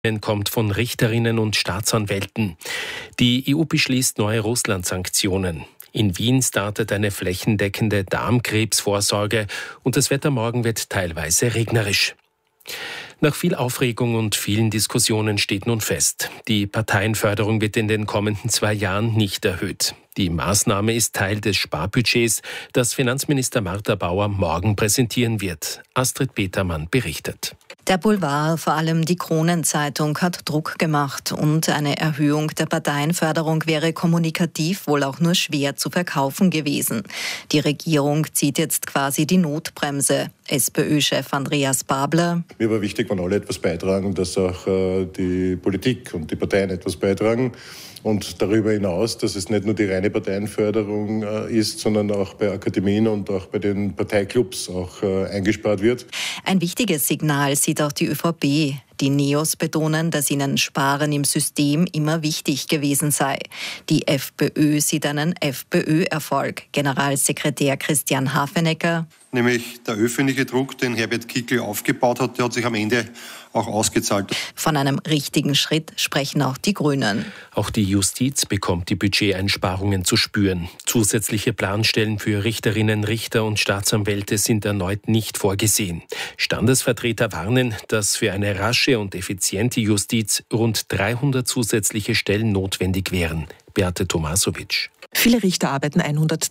kommt von Richterinnen und Staatsanwälten. Die EU beschließt neue Russland-Sanktionen. In Wien startet eine flächendeckende Darmkrebsvorsorge und das Wetter morgen wird teilweise regnerisch. Nach viel Aufregung und vielen Diskussionen steht nun fest, die Parteienförderung wird in den kommenden 2 Jahren nicht erhöht. Die Maßnahme ist Teil des Sparbudgets, das Finanzminister Martha Bauer morgen präsentieren wird. Astrid Petermann berichtet. Der Boulevard, vor allem die Kronenzeitung, hat Druck gemacht und eine Erhöhung der Parteienförderung wäre kommunikativ wohl auch nur schwer zu verkaufen gewesen. Die Regierung zieht jetzt quasi die Notbremse. SPÖ-Chef Andreas Babler: Mir war wichtig, wenn alle etwas beitragen, dass auch die Politik und die Parteien etwas beitragen. Und darüber hinaus, dass es nicht nur die reine Parteienförderung ist, sondern auch bei Akademien und auch bei den Parteiklubs auch eingespart wird. Ein wichtiges Signal sieht auch die ÖVP. Die Neos betonen, dass ihnen Sparen im System immer wichtig gewesen sei. Die FPÖ sieht einen FPÖ-Erfolg. Generalsekretär Christian Hafenecker: Nämlich der öffentliche Druck, den Herbert Kickl aufgebaut hat, der hat sich am Ende auch ausgezahlt. Von einem richtigen Schritt sprechen auch die Grünen. Auch die Justiz bekommt die Budgeteinsparungen zu spüren. Zusätzliche Planstellen für Richterinnen, Richter und Staatsanwälte sind erneut nicht vorgesehen. Standesvertreter warnen, dass für eine rasche und effiziente Justiz rund 300 zusätzliche Stellen notwendig wären. Beate Tomasovic. Viele Richter arbeiten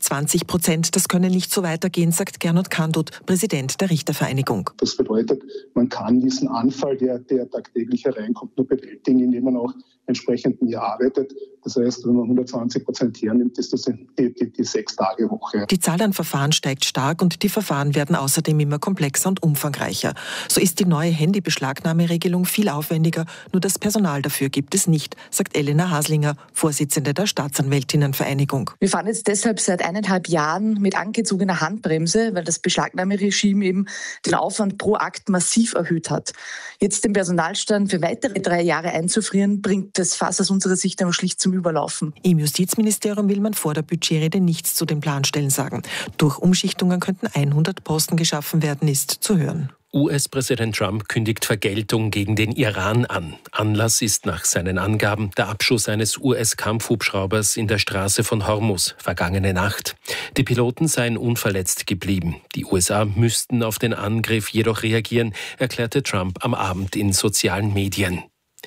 120%. Das könne nicht so weitergehen, sagt Gernot Kandut, Präsident der Richtervereinigung. Das bedeutet, man kann diesen Anfall, der tagtäglich hereinkommt, nur bewältigen, indem man auch entsprechend mehr arbeitet. Das heißt, wenn man 120% hernimmt, ist das die 6-Tage-Woche. Die Zahl an Verfahren steigt stark und die Verfahren werden außerdem immer komplexer und umfangreicher. So ist die neue Handybeschlagnahmeregelung viel aufwendiger, nur das Personal dafür gibt es nicht, sagt Elena Haslinger, Vorsitzende der Staatsanwältinnenvereinigung. Wir fahren jetzt deshalb seit 1,5 Jahren mit angezogener Handbremse, weil das Beschlagnahmeregime eben den Aufwand pro Akt massiv erhöht hat. Jetzt den Personalstand für weitere 3 Jahre einzufrieren, bringt das Fass aus unserer Sicht aber schlicht zum Überlaufen. Im Justizministerium will man vor der Budgetrede nichts zu den Planstellen sagen. Durch Umschichtungen könnten 100 Posten geschaffen werden, ist zu hören. US-Präsident Trump kündigt Vergeltung gegen den Iran an. Anlass ist nach seinen Angaben der Abschuss eines US-Kampfhubschraubers in der Straße von Hormuz vergangene Nacht. Die Piloten seien unverletzt geblieben. Die USA müssten auf den Angriff jedoch reagieren, erklärte Trump am Abend in sozialen Medien.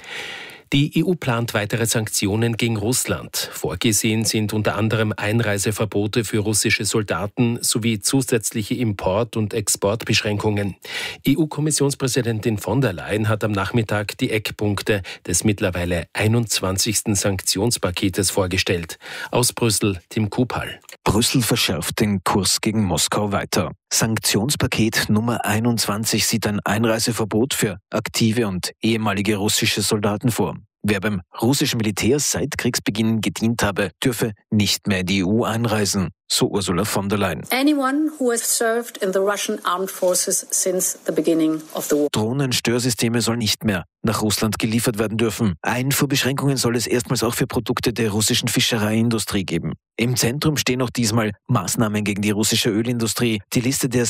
Die EU plant weitere Sanktionen gegen Russland. Vorgesehen sind unter anderem Einreiseverbote für russische Soldaten sowie zusätzliche Import- und Exportbeschränkungen. EU-Kommissionspräsidentin von der Leyen hat am Nachmittag die Eckpunkte des mittlerweile 21. Sanktionspaketes vorgestellt. Aus Brüssel, Tim Kupal. Brüssel verschärft den Kurs gegen Moskau weiter. Sanktionspaket Nummer 21 sieht ein Einreiseverbot für aktive und ehemalige russische Soldaten vor. Wer beim russischen Militär seit Kriegsbeginn gedient habe, dürfe nicht mehr in die EU einreisen, so Ursula von der Leyen. Anyone who has served in the Russian armed forces since the beginning of the war. Drohnenstörsysteme sollen nicht mehr nach Russland geliefert werden dürfen. Einfuhrbeschränkungen soll es erstmals auch für Produkte der russischen Fischereiindustrie geben. Im Zentrum stehen auch diesmal Maßnahmen gegen die russische Ölindustrie. Die Liste der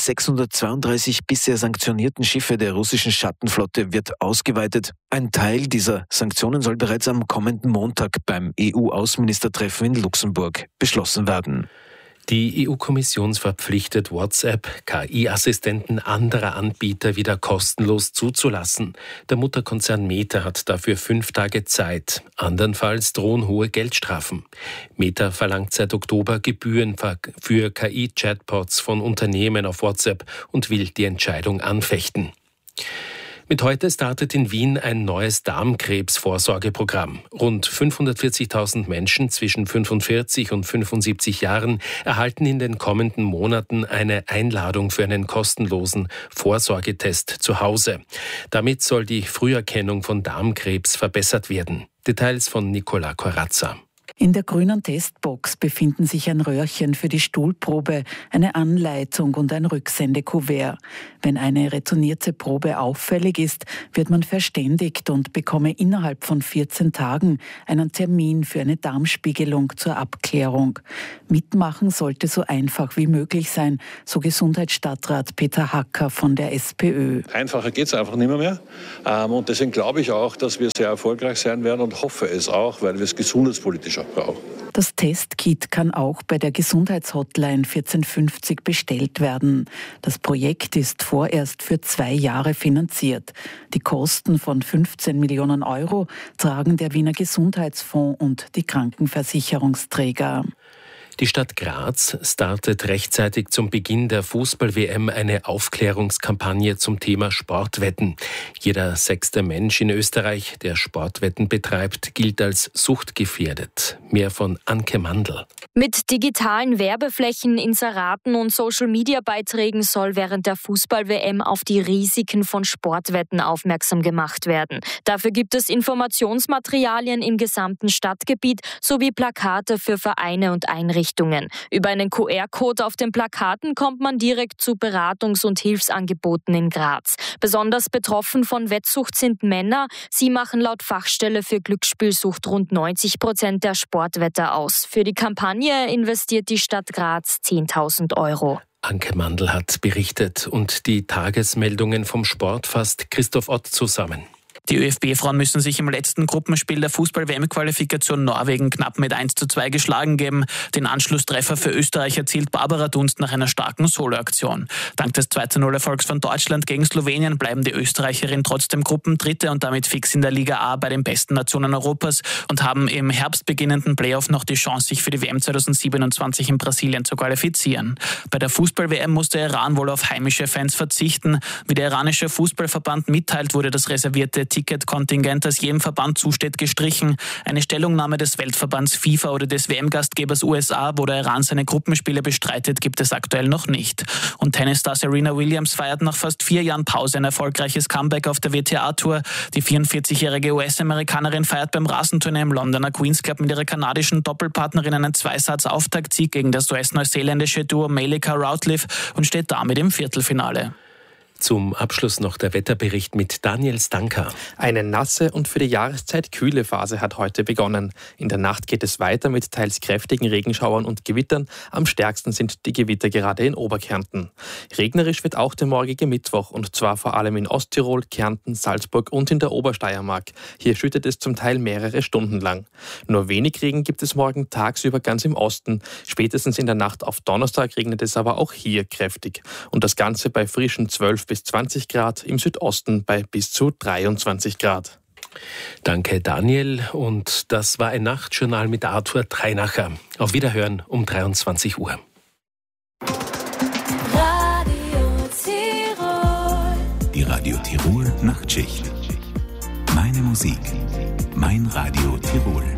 632 bisher sanktionierten Schiffe der russischen Schattenflotte wird ausgeweitet. Ein Teil dieser Sanktionen soll bereits am kommenden Montag beim EU-Außenministertreffen in Luxemburg beschlossen werden. Die EU-Kommission verpflichtet WhatsApp, KI-Assistenten anderer Anbieter wieder kostenlos zuzulassen. Der Mutterkonzern Meta hat dafür 5 Tage Zeit. Andernfalls drohen hohe Geldstrafen. Meta verlangt seit Oktober Gebühren für KI-Chatbots von Unternehmen auf WhatsApp und will die Entscheidung anfechten. Mit heute startet in Wien ein neues Darmkrebsvorsorgeprogramm. Rund 540.000 Menschen zwischen 45 und 75 Jahren erhalten in den kommenden Monaten eine Einladung für einen kostenlosen Vorsorgetest zu Hause. Damit soll die Früherkennung von Darmkrebs verbessert werden. Details von Nicola Corazza. In der grünen Testbox befinden sich ein Röhrchen für die Stuhlprobe, eine Anleitung und ein Rücksendekuvert. Wenn eine retournierte Probe auffällig ist, wird man verständigt und bekomme innerhalb von 14 Tagen einen Termin für eine Darmspiegelung zur Abklärung. Mitmachen sollte so einfach wie möglich sein, so Gesundheitsstadtrat Peter Hacker von der SPÖ. Einfacher geht es einfach nicht mehr. Und deswegen glaube ich auch, dass wir sehr erfolgreich sein werden und hoffe es auch, weil wir es gesundheitspolitisch auch brauchen. Das Testkit kann auch bei der Gesundheitshotline 1450 bestellt werden. Das Projekt ist vorerst für 2 Jahre finanziert. Die Kosten von 15 Millionen Euro tragen der Wiener Gesundheitsfonds und die Krankenversicherungsträger. Die Stadt Graz startet rechtzeitig zum Beginn der Fußball-WM eine Aufklärungskampagne zum Thema Sportwetten. Jeder 6. Mensch in Österreich, der Sportwetten betreibt, gilt als suchtgefährdet. Mehr von Anke Mandl. Mit digitalen Werbeflächen, Inseraten und Social-Media-Beiträgen soll während der Fußball-WM auf die Risiken von Sportwetten aufmerksam gemacht werden. Dafür gibt es Informationsmaterialien im gesamten Stadtgebiet sowie Plakate für Vereine und Einrichtungen. Über einen QR-Code auf den Plakaten kommt man direkt zu Beratungs- und Hilfsangeboten in Graz. Besonders betroffen von Wettsucht sind Männer. Sie machen laut Fachstelle für Glücksspielsucht rund 90% der Sportwetter aus. Für die Kampagne investiert die Stadt Graz 10.000 Euro. Anke Mandl hat berichtet und die Tagesmeldungen vom Sport fasst Christoph Ott zusammen. Die ÖFB-Frauen müssen sich im letzten Gruppenspiel der Fußball-WM-Qualifikation Norwegen knapp mit 1:2 geschlagen geben. Den Anschlusstreffer für Österreich erzielt Barbara Dunst nach einer starken Soloaktion. Dank des 2:0-Erfolgs von Deutschland gegen Slowenien bleiben die Österreicherinnen trotzdem Gruppendritte und damit fix in der Liga A bei den besten Nationen Europas und haben im Herbst beginnenden Playoff noch die Chance, sich für die WM 2027 in Brasilien zu qualifizieren. Bei der Fußball-WM muss der Iran wohl auf heimische Fans verzichten. Wie der iranische Fußballverband mitteilt, wurde das reservierte Ticketkontingent, das jedem Verband zusteht, gestrichen. Eine Stellungnahme des Weltverbands FIFA oder des WM-Gastgebers USA, wo der Iran seine Gruppenspiele bestreitet, gibt es aktuell noch nicht. Und Tennisstar Serena Williams feiert nach fast 4 Jahren Pause ein erfolgreiches Comeback auf der WTA-Tour. Die 44-jährige US-Amerikanerin feiert beim Rasenturnier im Londoner Queen's Club mit ihrer kanadischen Doppelpartnerin einen 2-Satz-Auftaktsieg gegen das US-neuseeländische Duo Melika Routliffe und steht damit im Viertelfinale. Zum Abschluss noch der Wetterbericht mit Daniel Stanka. Eine nasse und für die Jahreszeit kühle Phase hat heute begonnen. In der Nacht geht es weiter mit teils kräftigen Regenschauern und Gewittern. Am stärksten sind die Gewitter gerade in Oberkärnten. Regnerisch wird auch der morgige Mittwoch und zwar vor allem in Osttirol, Kärnten, Salzburg und in der Obersteiermark. Hier schüttet es zum Teil mehrere Stunden lang. Nur wenig Regen gibt es morgen tagsüber ganz im Osten. Spätestens in der Nacht auf Donnerstag regnet es aber auch hier kräftig. Und das Ganze bei frischen 12 bis 20 Grad, im Südosten bei bis zu 23 Grad. Danke Daniel und das war ein Nachtjournal mit Arthur Treinacher. Auf Wiederhören um 23 Uhr. Radio Tirol. Die Radio Tirol Nachtschicht. Meine Musik, mein Radio Tirol.